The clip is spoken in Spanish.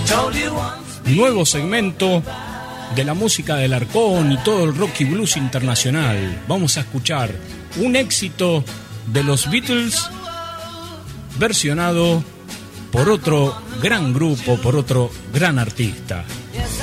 Nuevo segmento de la música del Arcón y todo el rock y blues internacional. Vamos a escuchar un éxito de los Beatles versionado por otro gran grupo, por otro gran artista.